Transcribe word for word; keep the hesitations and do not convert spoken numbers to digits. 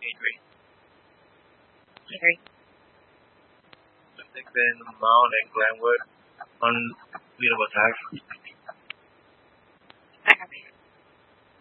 Adrian. Gary. Six in Mount and Glenwood on Beautiful Drive.